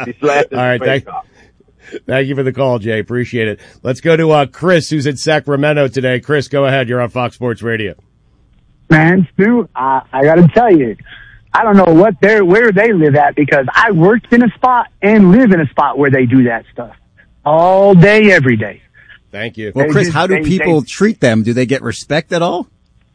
All right, thank you for the call, Jay. Appreciate it. Let's go to Chris, who's in Sacramento today. Chris, go ahead. You're on Fox Sports Radio. Man, Stu, I got to tell you, I don't know where they live at, because I worked in a spot and live in a spot where they do that stuff all day, every day. Thank you. Well, Chris, how do people treat them? Do they get respect at all?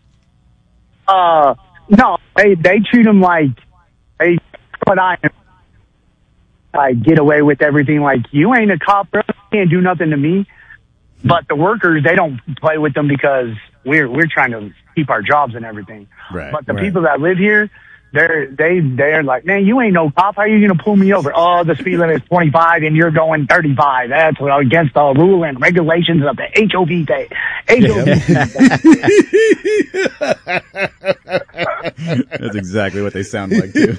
No, they treat them like, hey, what I get away with everything. Like, you ain't a cop, bro. You can't do nothing to me. But the workers, they don't play with them because we're trying to keep our jobs and everything. Right. But the people that live here, they're like, man, you ain't no cop. How are you going to pull me over? Oh, the speed limit is 25 and you're going 35. That's against the rule and regulations of the HOV day. That's exactly what they sound like, too.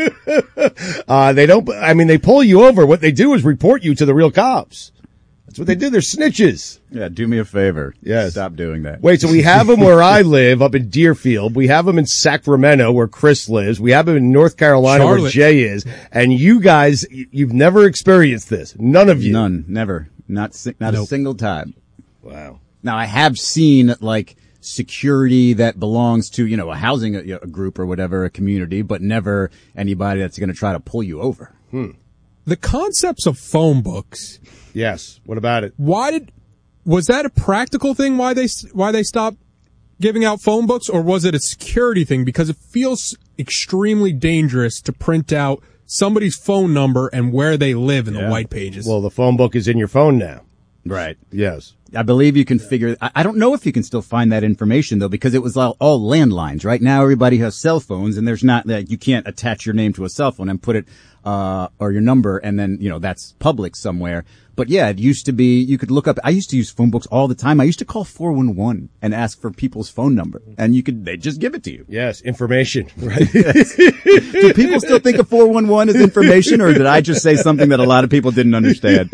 They pull you over. What they do is report you to the real cops. That's what they do. They're snitches. Yeah, do me a favor. Yes. Stop doing that. Wait, so we have them where I live, up in Deerfield. We have them in Sacramento, where Chris lives. We have them in North Carolina, Charlotte, where Jay is. And you guys, you've never experienced this. None of you. None. Never. Not a single time. Wow. Now, I have seen, like, security that belongs to, a housing a group or whatever, a community, but never anybody that's going to try to pull you over. The concepts of phone books. Yes. What about it? Was that a practical thing? Why they stopped giving out phone books, or was it a security thing? Because it feels extremely dangerous to print out somebody's phone number and where they live in the white pages. Well, the phone book is in your phone now. Right. Yes. I believe you can figure. I don't know if you can still find that information though, because it was all landlines. Right now, everybody has cell phones, and there's not that you can't attach your name to a cell phone and put it or your number, and then that's public somewhere. But yeah, it used to be you could look up. I used to use phone books all the time. I used to call 411 and ask for people's phone number, and they'd just give it to you. Yes, information. Right. Yes. Do people still think of 411 as information, or did I just say something that a lot of people didn't understand?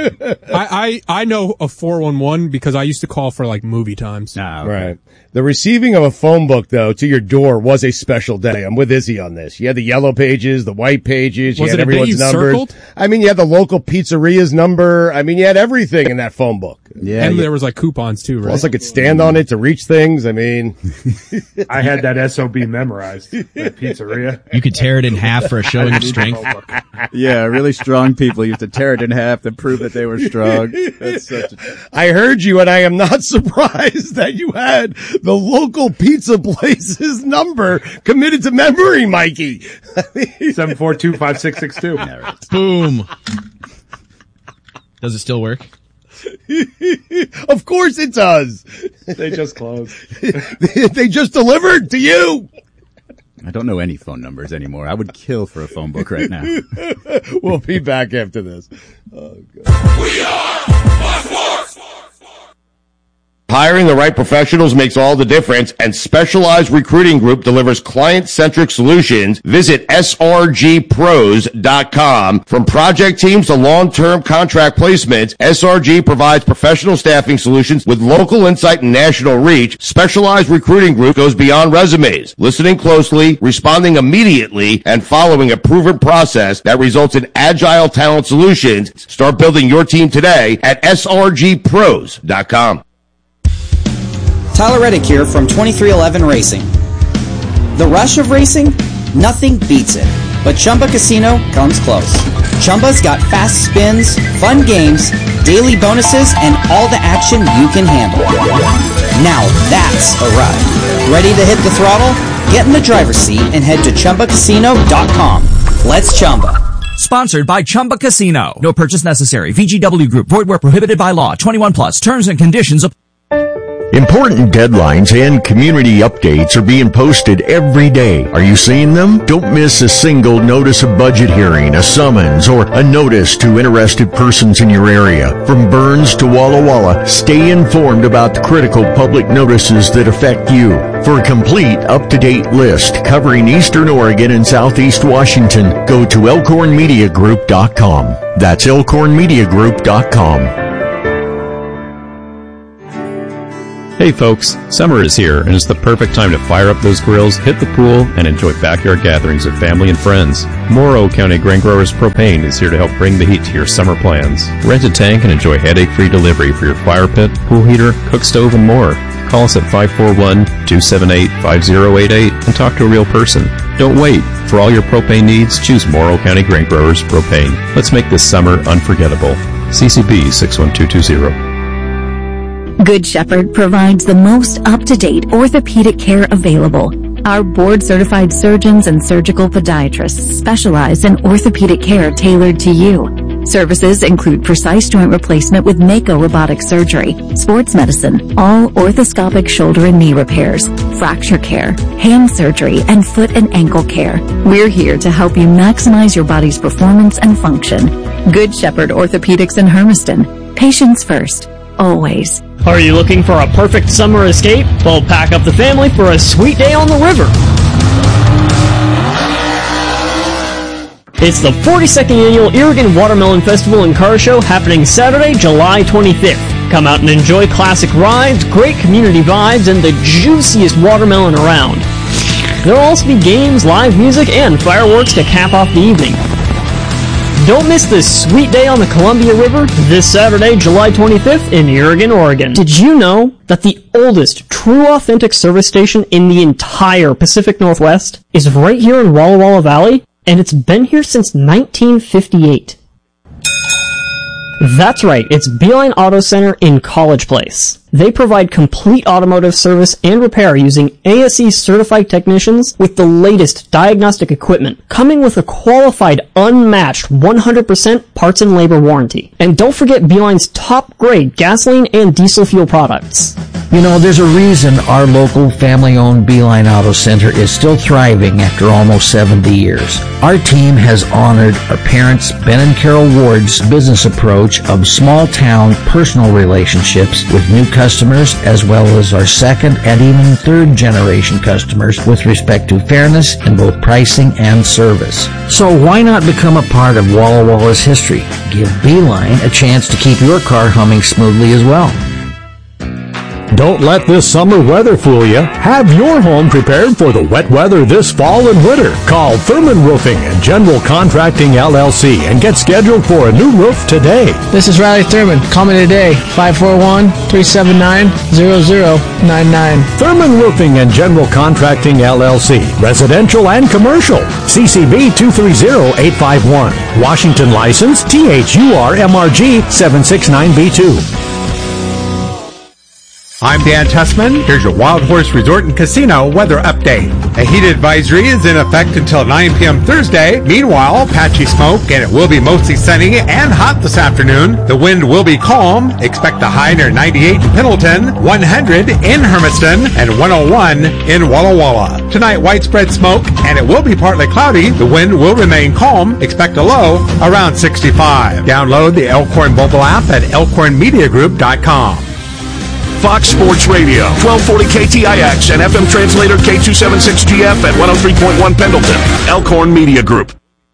I know a 411 because I used to call for like movie times. Okay. Right. The receiving of a phone book, though, to your door was a special day. I'm with Izzy on this. You had the yellow pages, the white pages. You had everyone's numbers. Circled? You had the local pizzeria's number. You had everything in that phone book. Yeah. And there was like coupons too, right? Plus, I could stand on it to reach things. I had that SOB memorized, that pizzeria. You could tear it in half for a showing of strength. Yeah, really strong people used to tear it in half to prove that they were strong. I heard you, and I am not surprised that you had the local pizza place's number committed to memory, Mikey. 742-5662. Yeah, right. Boom. Does it still work? Of course it does. They just closed. They just delivered to you. I don't know any phone numbers anymore. I would kill for a phone book right now. We'll be back after this. Oh, God. We are Fox Sports. Hiring the right professionals makes all the difference, and Specialized Recruiting Group delivers client-centric solutions. Visit srgpros.com. From project teams to long-term contract placements, SRG provides professional staffing solutions with local insight and national reach. Specialized Recruiting Group goes beyond resumes, listening closely, responding immediately, and following a proven process that results in agile talent solutions. Start building your team today at srgpros.com. Tyler Reddick here from 2311 Racing. The rush of racing? Nothing beats it. But Chumba Casino comes close. Chumba's got fast spins, fun games, daily bonuses, and all the action you can handle. Now that's a ride. Ready to hit the throttle? Get in the driver's seat and head to ChumbaCasino.com. Let's Chumba. Sponsored by Chumba Casino. No purchase necessary. VGW Group. Void where prohibited by law. 21 plus. Terms and conditions apply. Important deadlines and community updates are being posted every day. Are you seeing them? Don't miss a single notice of budget hearing, a summons, or a notice to interested persons in your area. From Burns to Walla Walla, stay informed about the critical public notices that affect you. For a complete, up-to-date list covering Eastern Oregon and Southeast Washington, go to elkhornmediagroup.com. That's elkhornmediagroup.com. Hey folks, summer is here and it's the perfect time to fire up those grills, hit the pool, and enjoy backyard gatherings with family and friends. Morrow County Grain Growers Propane is here to help bring the heat to your summer plans. Rent a tank and enjoy headache-free delivery for your fire pit, pool heater, cook stove, and more. Call us at 541-278-5088 and talk to a real person. Don't wait. For all your propane needs, choose Morrow County Grain Growers Propane. Let's make this summer unforgettable. CCB 61220. Good Shepherd provides the most up-to-date orthopedic care available. Our board-certified surgeons and surgical podiatrists specialize in orthopedic care tailored to you. Services include precise joint replacement with Mako robotic surgery, sports medicine, all orthoscopic shoulder and knee repairs, fracture care, hand surgery, and foot and ankle care. We're here to help you maximize your body's performance and function. Good Shepherd Orthopedics in Hermiston. Patients first. Always. Are you looking for a perfect summer escape? Well, pack up the family for a sweet day on the river. It's the 42nd Annual Irrigan Watermelon Festival and Car Show happening Saturday, July 25th. Come out and enjoy classic rides, great community vibes, and the juiciest watermelon around. There will also be games, live music, and fireworks to cap off the evening. Don't miss this sweet day on the Columbia River this Saturday, July 25th in Irrigan, Oregon. Did you know that the oldest true authentic service station in the entire Pacific Northwest is right here in Walla Walla Valley? And it's been here since 1958. That's right, it's Beeline Auto Center in College Place. They provide complete automotive service and repair using ASE certified technicians with the latest diagnostic equipment, coming with a qualified, unmatched 100% parts and labor warranty. And don't forget Beeline's top grade gasoline and diesel fuel products. You know, there's a reason our local family-owned Beeline Auto Center is still thriving after almost 70 years. Our team has honored our parents, Ben and Carol Ward's business approach of small-town personal relationships with new customers, as well as our second and even third generation customers with respect to fairness in both pricing and service. So why not become a part of Walla Walla's history? Give Beeline a chance to keep your car humming smoothly as well. Don't let this summer weather fool you. Have your home prepared for the wet weather this fall and winter. Call Thurman Roofing and General Contracting LLC and get scheduled for a new roof today. This is Riley Thurman. Call me today, 541-379-0099. Thurman Roofing and General Contracting LLC. Residential and commercial. CCB 230851. Washington license THURMRG 769B2. I'm Dan Tussman. Here's your Wild Horse Resort and Casino weather update. A heat advisory is in effect until 9 p.m. Thursday. Meanwhile, patchy smoke, and it will be mostly sunny and hot this afternoon. The wind will be calm. Expect a high near 98 in Pendleton, 100 in Hermiston, and 101 in Walla Walla. Tonight, widespread smoke, and it will be partly cloudy. The wind will remain calm. Expect a low around 65. Download the Elkhorn mobile app at elkhornmediagroup.com. Fox Sports Radio, 1240 KTIX and FM translator K276GF at 103.1 Pendleton. Elkhorn Media Group.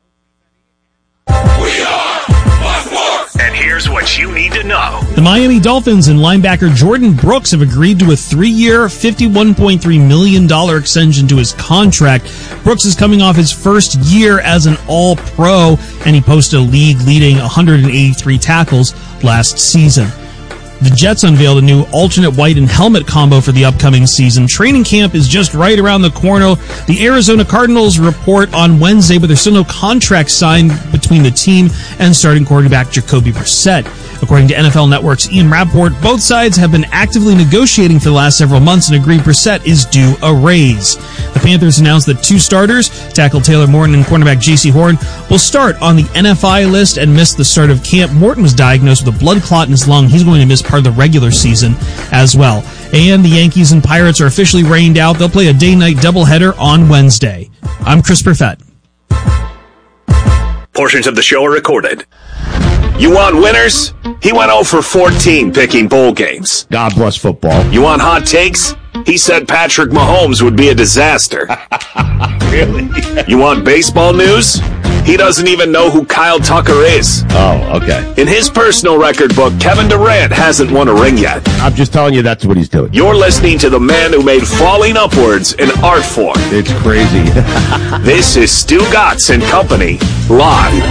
And here's what you need to know. The Miami Dolphins and linebacker Jordan Brooks have agreed to a 3-year, $51.3 million extension to his contract. Brooks is coming off his first year as an All-Pro, and he posted a league-leading 183 tackles last season. The Jets unveiled a new alternate white and helmet combo for the upcoming season. Training camp is just right around the corner. The Arizona Cardinals report on Wednesday, but there's still no contract signed between the team and starting quarterback Jacoby Brissett. According to NFL Network's Ian Rappaport, both sides have been actively negotiating for the last several months and agreed Brissett is due a raise. The Panthers announced that 2 starters, tackle Taylor Morton and cornerback J.C. Horn, will start on the NFI list and miss the start of camp. Morton was diagnosed with a blood clot in his lung. He's going to miss part of the regular season as well. And the Yankees and Pirates are officially rained out. They'll play a day-night doubleheader on Wednesday. I'm Chris Perfett. Portions of the show are recorded. You want winners? He went 0 for 14 picking bowl games. God bless football. You want hot takes? He said Patrick Mahomes would be a disaster. Really? You want baseball news? He doesn't even know who Kyle Tucker is. Oh, okay. In his personal record book, Kevin Durant hasn't won a ring yet. I'm just telling you that's what he's doing. You're listening to the man who made falling upwards an art form. It's crazy. This is Stu Gatz and Company, live.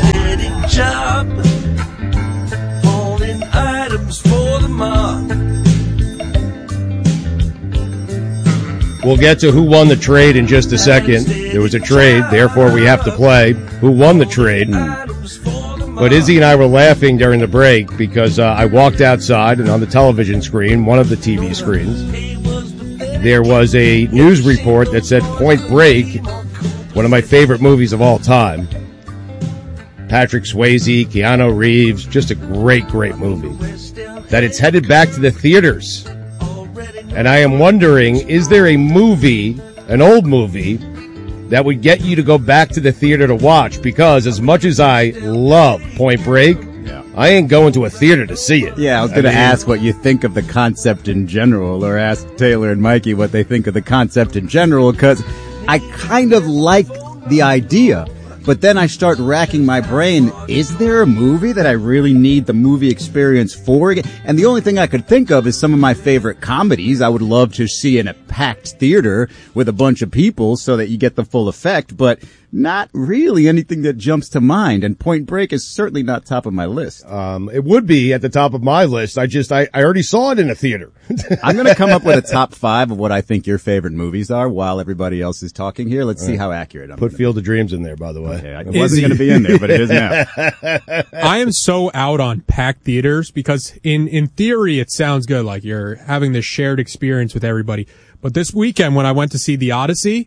We'll get to who won the trade in just a second. There was a trade, therefore we have to play who won the trade. But Izzy and I were laughing during the break because I walked outside, and on the television screen, one of the TV screens, there was a news report that said Point Break, one of my favorite movies of all time. Patrick Swayze, Keanu Reeves, just a great, great movie. That it's headed back to the theaters. And I am wondering, is there a movie, an old movie, that would get you to go back to the theater to watch? Because as much as I love Point Break, I ain't going to a theater to see it. Yeah, I was going to ask what you think of the concept in general, or ask Taylor and Mikey what they think of the concept in general, because I kind of like the idea. But then I start racking my brain, is there a movie that I really need the movie experience for? And the only thing I could think of is some of my favorite comedies I would love to see in a packed theater with a bunch of people so that you get the full effect, but not really anything that jumps to mind. And Point Break is certainly not top of my list. It would be at the top of my list. I already saw it in a theater. I'm going to come up with a top 5 of what I think your favorite movies are while everybody else is talking here. Let's see how accurate I'm Put Field of Dreams in there, by the way. Okay, it wasn't going to be in there, but it is now. I am so out on packed theaters because in theory it sounds good, like you're having this shared experience with everybody. But this weekend when I went to see The Odyssey,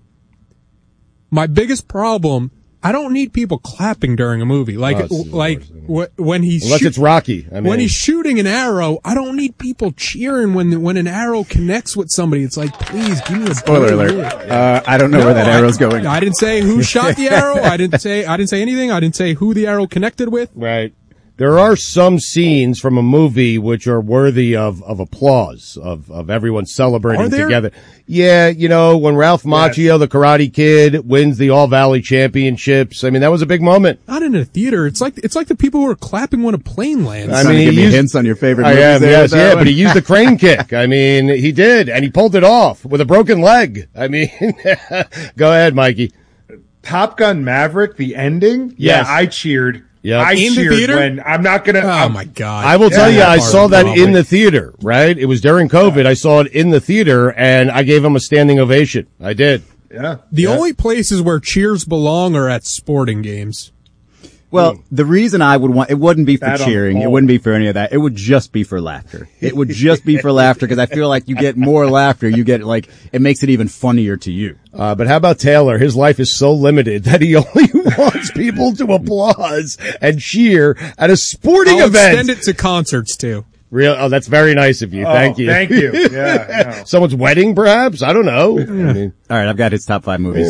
my biggest problem, I don't need people clapping during a movie. When he's unless it's Rocky. When he's shooting an arrow, I don't need people cheering when an arrow connects with somebody. It's like, please give me a spoiler alert. I don't know where that arrow's going. I didn't say who shot the arrow. I didn't say anything. I didn't say who the arrow connected with. Right. There are some scenes from a movie which are worthy of applause, of everyone celebrating together. Yeah, when Ralph Macchio, the Karate Kid, wins the All Valley Championships. I mean, that was a big moment. Not in a theater. It's like the people who are clapping when a plane lands. I mean, give me hints on your favorite movies. Yes, but he used the crane kick. I mean, he did, and he pulled it off with a broken leg. I mean, go ahead, Mikey. Top Gun Maverick, the ending? Yes. Yeah, I cheered. Yep. I cheered when I'm not gonna. Oh my God! I will tell you, I saw that in the theater. Right? It was during COVID. Yeah. I saw it in the theater, and I gave him a standing ovation. I did. Yeah. The only places where cheers belong are at sporting games. Well, the reason I would want, it wouldn't be for cheering. It wouldn't be for any of that. It would just be for laughter. It would just be for laughter because I feel like you get more laughter. You get it makes it even funnier to you. But how about Taylor? His life is so limited that he only wants people to applause and cheer at a sporting event. Extend it to concerts too. Oh, that's very nice of you. Thank you. Thank you. Yeah. Someone's wedding, perhaps? I don't know. Yeah. All right, I've got his top 5 movies.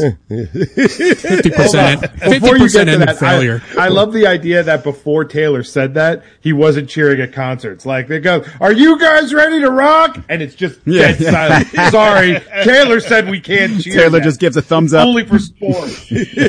50% ended failure. I love the idea that before Taylor said that, he wasn't cheering at concerts. Like, they go, "Are you guys ready to rock?" And it's just dead silent. Sorry, Taylor said we can't cheer. Taylor just gives a thumbs up. Only for sports.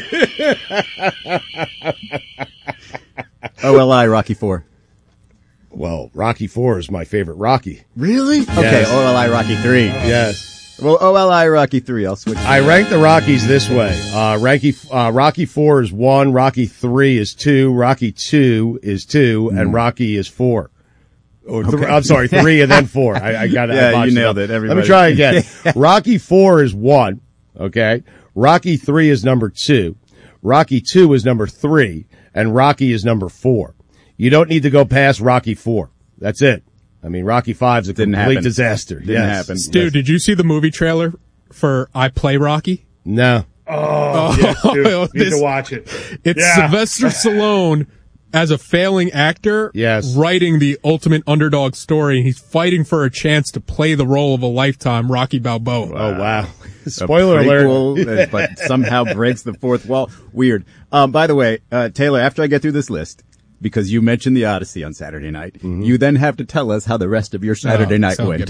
OLI Rocky 4. Well, Rocky 4 is my favorate Rocky. Really? Yes. Okay, OLI Rocky 3. Yes. Well, OLI Rocky 3, I'll switch. I rank the Rockies this way. Rocky 4 is 1, Rocky 3 is 2, Rocky 2 is 2, and Rocky is 4. I'm sorry, 3 and then 4. I got it. Yeah, you nailed it. Everybody. Let me try again. Rocky 4 is 1, okay? Rocky 3 is number 2. Rocky 2 is number 3, and Rocky is number 4. You don't need to go past Rocky 4. That's it. I mean, Rocky 5 is a complete disaster. Didn't happen. Stu, did you see the movie trailer for I Play Rocky? No. Yes, dude. Need to watch it. It's Sylvester Stallone as a failing actor writing the ultimate underdog story. He's fighting for a chance to play the role of a lifetime, Rocky Balboa. Oh, wow. Spoiler alert. But somehow breaks the fourth wall. Weird. By the way, Taylor, after I get through this list, because you mentioned the Odyssey on Saturday night, you then have to tell us how the rest of your Saturday night went.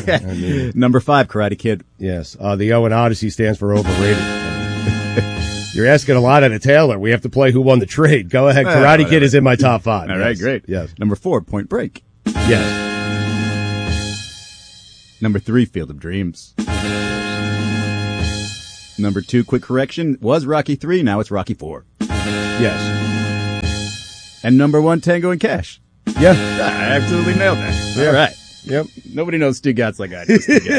Okay. Number 5, Karate Kid. Yes. The O in Odyssey stands for overrated. You're asking a lot out of Taylor. We have to play Who Won the Trade. Go ahead. Karate Kid is in my top 5. All right, great. Yes. Number 4, Point Break. Yes. Number 3, Field of Dreams. Number 2, quick correction, was Rocky 3. Now it's Rocky 4. Yes. And number 1, Tango and Cash. Yeah. I absolutely nailed that. Yeah. All right. Yep. Nobody knows Stu Gatz like I do.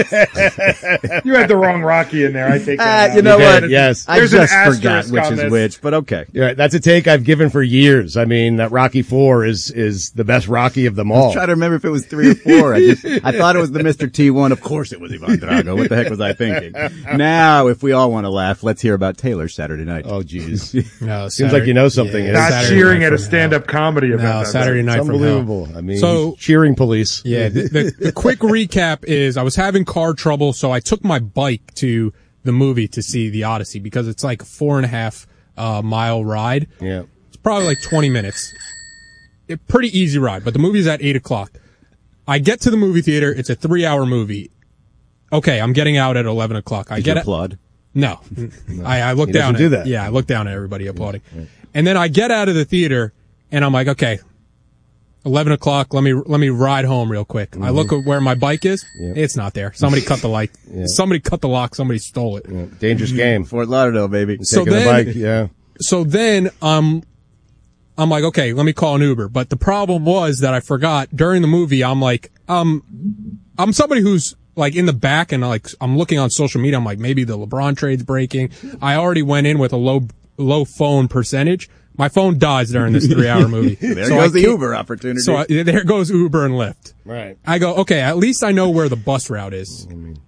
You had the wrong Rocky in there. I take that out. You know what? Yes. I There's just an forgot asterisk which on is this. which, but okay. Yeah, that's a take I've given for years. I mean, that Rocky 4 is the best Rocky of them I all. was trying to remember if it was 3 or 4. I thought it was the Mr. T1. Of course it was Ivan Drago. What the heck was I thinking? Now, if we all want to laugh, let's hear about Taylor's Saturday night. Oh, jeez. No, Seems like you know something. Not Saturday cheering night at a from stand-up comedy event. No, that Saturday night. night It's from hell. unbelievable. I mean, So- cheering police. Yeah, the quick recap is I was having car trouble, so I took my bike to the movie to see The Odyssey because it's like a 4.5 mile ride. Yeah. It's probably like 20 minutes. Pretty easy ride, but the movie's at 8 o'clock. I get to the movie theater. It's a 3-hour movie. Okay, I'm getting out at 11 o'clock. Did you applaud? No. I look He down doesn't at do that. Yeah, I look down at everybody applauding. And then I get out of the theater and I'm like, okay, 11 o'clock, let me ride home real quick. I look at where my bike is. Yeah. It's not there. Somebody cut the light. Yeah. Somebody cut the lock. Somebody stole it. Yeah. Dangerous game. Fort Lauderdale, baby. So Taking then- the bike. Yeah. So then, I'm like, okay, let me call an Uber. But the problem was that I forgot during the movie, I'm like, I'm somebody who's like in the back and like, I'm looking on social media. I'm like, maybe the LeBron trade's breaking. I already went in with a low phone percentage. My phone dies during this 3-hour movie. There So goes I the can't- Uber opportunity. So there goes Uber and Lyft. Right. I go, okay, at least I know where the bus route is.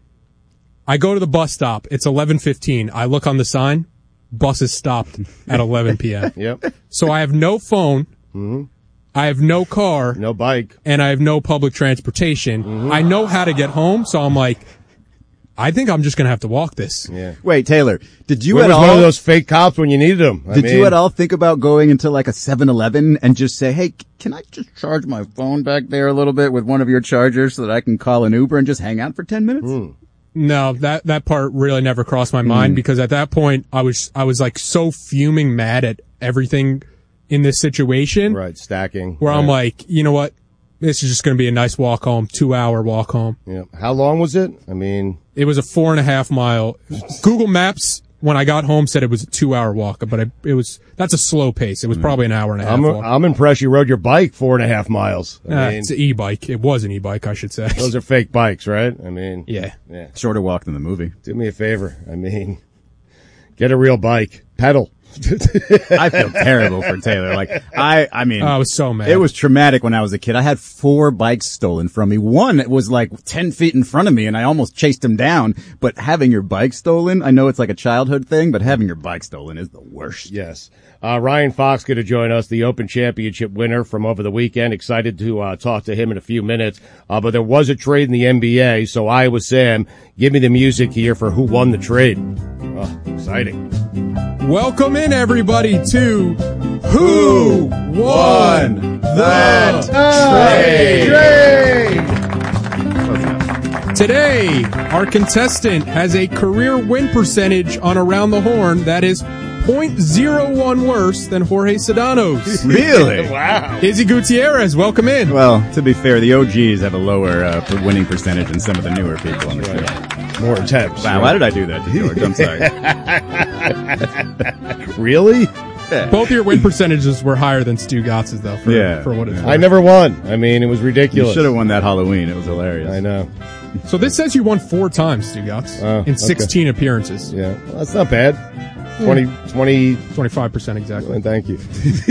I go to the bus stop. It's 11:15. I look on the sign. Bus is stopped at 11 p.m. Yep. So I have no phone. I have no car. No bike. And I have no public transportation. I know how to get home. So I'm like, I think I'm just going to have to walk this. Yeah. Wait, Taylor, did you Where at was all? one of those fake cops when you needed them? Did you at all think about going into like a 7-Eleven and just say, hey, can I just charge my phone back there a little bit with one of your chargers so that I can call an Uber and just hang out for 10 minutes? No, that part really never crossed my mind because at that point I was like so fuming mad at everything in this situation. Right. Stacking. Where I'm Right. like, you know what? This is just going to be a nice walk home, 2-hour walk home. Yeah. How long was it? I mean, It was a 4.5 mile. Google Maps, when I got home, said it was a 2-hour walk, but that's a slow pace. It was probably an hour and a half walk. I'm impressed you rode your bike 4.5 miles. I mean, It's an e-bike. It was an e-bike, I should say. those are fake bikes, right? I mean, Yeah. yeah. Shorter walk than the movie. Do me a favor. I mean, get a real bike. Pedal. I feel terrible for Taylor. Like, I mean, I was so mad. It was traumatic when I was a kid. I had 4 bikes stolen from me. One was like 10 feet in front of me and I almost chased him down. But having your bike stolen, I know it's like a childhood thing, but having your bike stolen is the worst. Yes. Ryan Fox going to join us, the Open Championship winner from over the weekend. Excited to talk to him in a few minutes. But there was a trade in the NBA, so Iowa Sam, give me the music here for Who Won the Trade. Oh, exciting. Welcome in, everybody, to Who Won the Trade? Today, our contestant has a career win percentage on Around the Horn that is 0.01 worse than Jorge Sedano's. Really? Wow. Izzy Gutierrez, welcome in. Well, to be fair, the OGs have a lower winning percentage than some of the newer people on the show. More attempts. Wow, why did I do that to George? I'm sorry. Really? Yeah. Both your win percentages were higher than Stu Gotz's, though, for what it's worth. I never won. I mean, it was ridiculous. You should have won that Halloween. It was hilarious. I know. So this says you won 4 times, Stu Gotz, in 16 appearances. Yeah, well, that's not bad. 25% exactly. Thank you.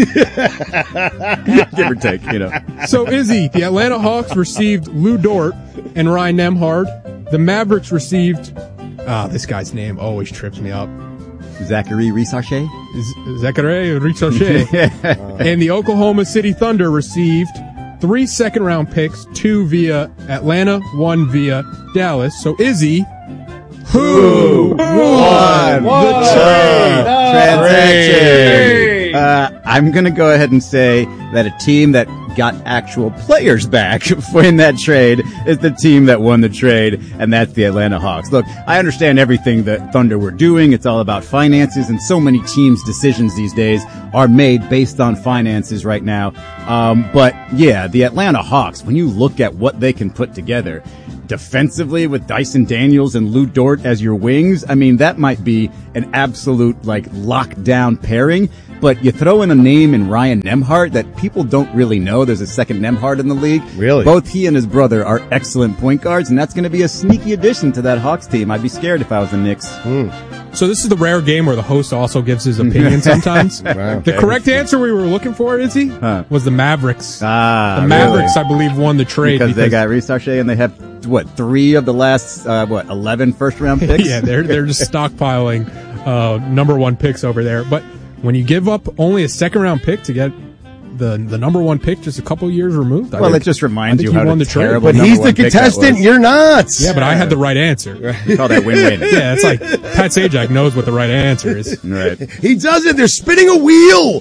Give or take, you know. So, Izzy, the Atlanta Hawks received Lou Dort and Ryan Nembhard. The Mavericks received, this guy's name always trips me up. Zachary Risarche? Zachary Risarche. And the Oklahoma City Thunder received 3 second-round picks, 2 via Atlanta, 1 via Dallas. So, Izzy, who won the trade? Transaction. I'm going to go ahead and say that a team that that got actual players back in that trade is the team that won the trade, and that's the Atlanta Hawks. Look, I understand everything that Thunder were doing. It's all about finances, and so many teams' decisions these days are made based on finances right now. But yeah, the Atlanta Hawks, when you look at what they can put together defensively with Dyson Daniels and Lou Dort as your wings, I mean, that might be an absolute, like, lockdown pairing. But you throw in a name in Ryan Nembhard that people don't really know. There's a second Nembhard in the league. Really? Both he and his brother are excellent point guards, and that's going to be a sneaky addition to that Hawks team. I'd be scared if I was the Knicks. So this is the rare game where the host also gives his opinion sometimes. Wow. The correct answer we were looking for, Izzy, was the Mavericks. The Mavericks, I believe, won the trade. Because they got Reece Shea, and they have, 3 of the last, 11 first-round picks? Yeah, they're just stockpiling number 1 picks over there. But when you give up only a second-round pick to get the number 1 pick just a couple years removed, it just reminds you how won the terrible. trade. But he's the contestant. You're not. Yeah, but I had the right answer. You call that win-win. Yeah, it's like Pat Sajak knows what the right answer is. Right. He doesn't. They're spinning a wheel.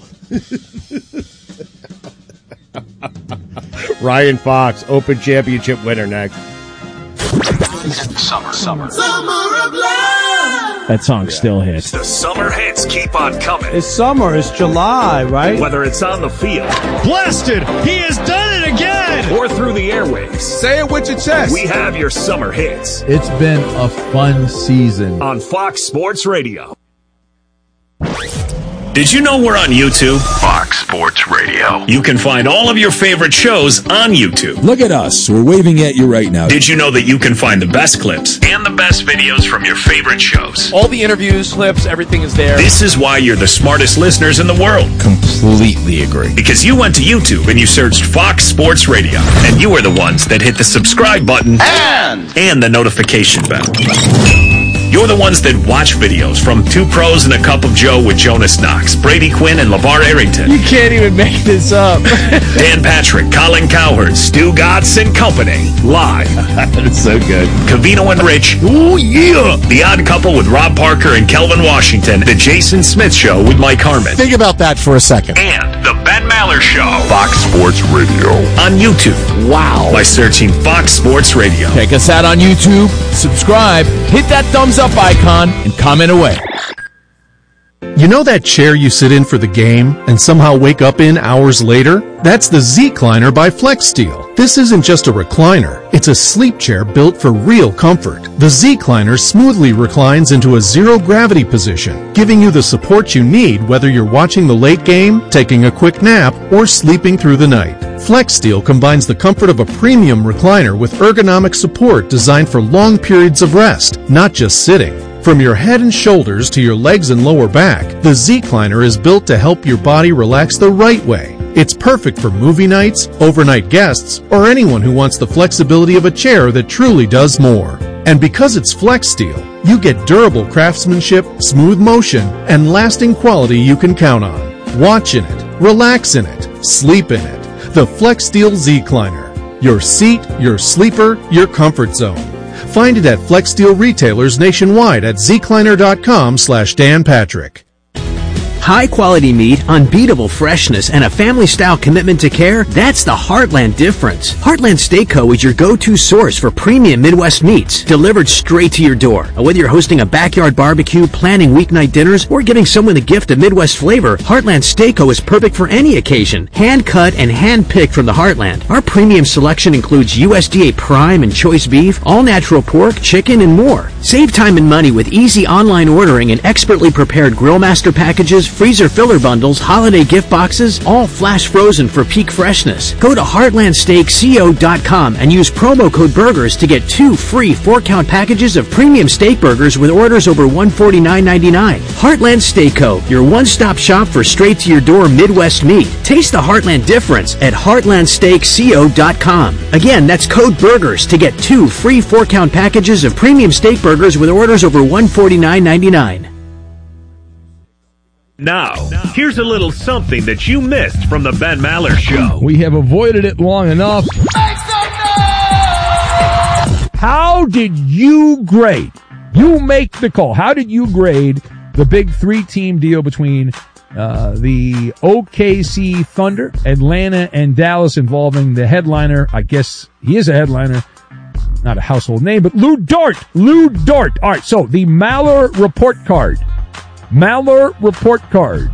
Ryan Fox, Open Championship winner next. Summer. That song still hits. The summer hits keep on coming. It's summer. It's July, right? Whether it's on the field. Blasted! He has done it again! Or through the airwaves. Say it with your chest. We have your summer hits. It's been a fun season. On Fox Sports Radio. Did you know we're on YouTube? Fox Sports Radio. You can find all of your favorite shows on YouTube. Look at us. We're waving at you right now. Did you know that you can find the best clips and the best videos from your favorite shows? All the interviews, clips, everything is there. This is why you're the smartest listeners in the world. Completely agree. Because you went to YouTube and you searched Fox Sports Radio. And you were the ones that hit the subscribe button and the notification bell. You're the ones that watch videos from Two Pros and a Cup of Joe with Jonas Knox, Brady Quinn, and LeVar Arrington. You can't even make this up. Dan Patrick, Colin Cowherd, Stu Gatz and Company. Live. That's so good. Cavino and Rich. Ooh, yeah. The Odd Couple with Rob Parker and Kelvin Washington. The Jason Smith Show with Mike Harmon. Think about that for a second. And The Ben Maller Show. Fox Sports Radio. On YouTube. Wow. By searching Fox Sports Radio. Check us out on YouTube. Subscribe. Hit that thumbs up icon and comment away. You know that chair you sit in for the game and somehow wake up in hours later? That's the Z-Cliner by FlexSteel. This isn't just a recliner. It's a sleep chair built for real comfort. The Z-Cliner smoothly reclines into a zero-gravity position, giving you the support you need whether you're watching the late game, taking a quick nap, or sleeping through the night. FlexSteel combines the comfort of a premium recliner with ergonomic support designed for long periods of rest, not just sitting. From your head and shoulders to your legs and lower back, the Z-Cliner is built to help your body relax the right way. It's perfect for movie nights, overnight guests, or anyone who wants the flexibility of a chair that truly does more. And because it's FlexSteel, you get durable craftsmanship, smooth motion, and lasting quality you can count on. Watch in it, relax in it, sleep in it. The FlexSteel Z-Cliner. Your seat, your sleeper, your comfort zone. Find it at FlexSteel retailers nationwide at zcliner.com/Dan Patrick. High quality meat, unbeatable freshness, and a family style commitment to care, that's the Heartland difference. Heartland Steak Co. is your go-to source for premium Midwest meats, delivered straight to your door. Whether you're hosting a backyard barbecue, planning weeknight dinners, or giving someone the gift of Midwest flavor, Heartland Steak Co. is perfect for any occasion. Hand cut and hand picked from the Heartland. Our premium selection includes USDA prime and choice beef, all natural pork, chicken, and more. Save time and money with easy online ordering and expertly prepared Grill Master packages, freezer filler bundles, holiday gift boxes, all flash frozen for peak freshness. Go to heartlandsteakco.com and use promo code BURGERS to get 2 free 4-count packages of premium steak burgers with orders over $149.99. Heartland Steak Co., your one-stop shop for straight-to-your-door Midwest meat. Taste the Heartland difference at heartlandsteakco.com. Again, that's code BURGERS to get 2 free 4-count packages of premium steak burgers with orders over $149.99. Now, here's a little something that you missed from the Ben Maller Show. We have avoided it long enough. How did you grade? You make the call. How did you grade the big 3-team deal between The OKC Thunder, Atlanta, and Dallas involving the headliner. I guess he is a headliner. Not a household name, but Lou Dort. Lou Dort. All right, so the Maller report card. Maller report card.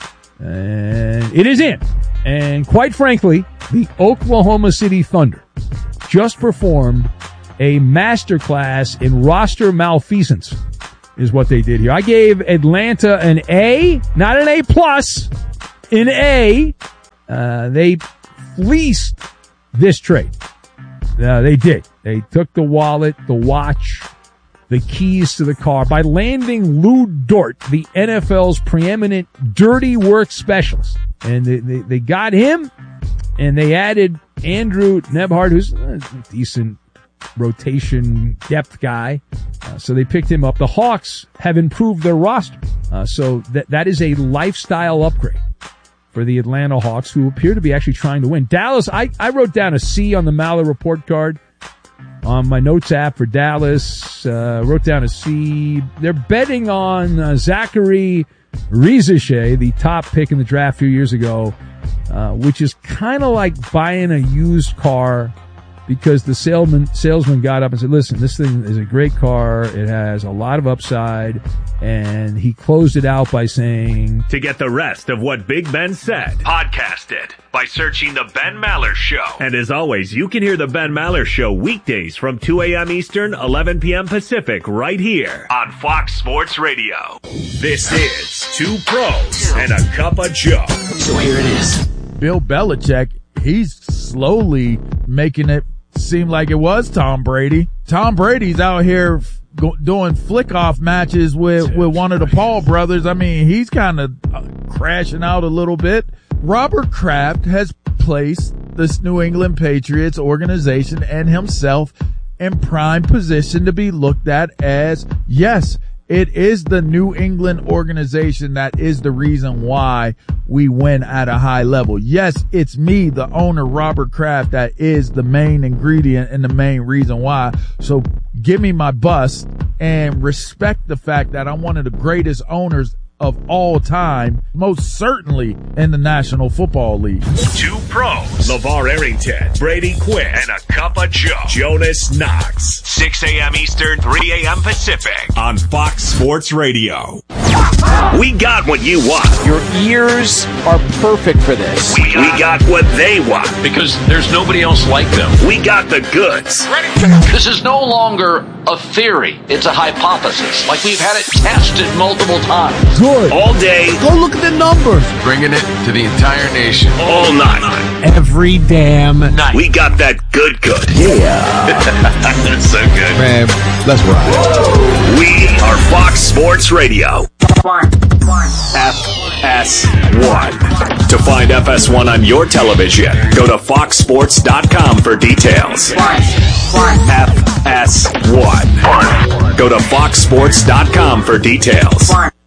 And it is in. And quite frankly, the Oklahoma City Thunder just performed a masterclass in roster malfeasance is what they did here. I gave Atlanta an A, not an A+, an A. They fleeced this trade. They did. They took the wallet, the watch, the keys to the car by landing Lou Dort, the NFL's preeminent dirty work specialist. And they got him, and they added Andrew Nebhard, who's a decent rotation depth guy. So they picked him up. The Hawks have improved their roster. So that is a lifestyle upgrade for the Atlanta Hawks, who appear to be actually trying to win. Dallas, I wrote down a C on the Maller report card on my notes app for Dallas. Wrote down a C. They're betting on Zachary Riziche, the top pick in the draft a few years ago, which is kind of like buying a used car, because the salesman got up and said, listen, this thing is a great car. It has a lot of upside. And he closed it out by saying, to get the rest of what Big Ben said, podcast it by searching The Ben Maller Show. And as always, you can hear The Ben Maller Show weekdays from 2 a.m. Eastern, 11 p.m. Pacific, right here on Fox Sports Radio. This is Two Pros and a Cup of Joe. So here it is. Bill Belichick, he's slowly making it seem like it was Tom Brady. Tom Brady's out here doing flick-off matches with one of the Paul brothers. I mean, he's kind of crashing out a little bit. Robert Kraft has placed this New England Patriots organization and himself in prime position to be looked at as, yes, it is the New England organization that is the reason why we win at a high level. Yes, it's me, the owner, Robert Kraft, that is the main ingredient and the main reason why. So give me my bust and respect the fact that I'm one of the greatest owners of all time, most certainly in the National Football League. Two Pros, LeVar Arrington, Brady Quinn, and a Cup of Joe, Jonas Knox. 6 a.m. Eastern, 3 a.m. Pacific on Fox Sports Radio. We got what you want. Your ears are perfect for this. We got what they want. Because there's nobody else like them. We got the goods. This is no longer a theory. It's a hypothesis. Like we've had it tested multiple times. Good. All day. Go look at the numbers. Bringing it to the entire nation. All night. Every damn night. We got that good. Yeah. That's so good. Man, let's ride. We are Fox Sports Radio. FS1. To find FS1 on your television, go to foxsports.com for details. FS1. Go to foxsports.com for details.